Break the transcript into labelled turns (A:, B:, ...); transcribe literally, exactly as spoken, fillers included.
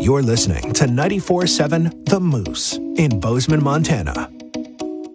A: You're listening to ninety-four point seven The Moose in Bozeman, Montana.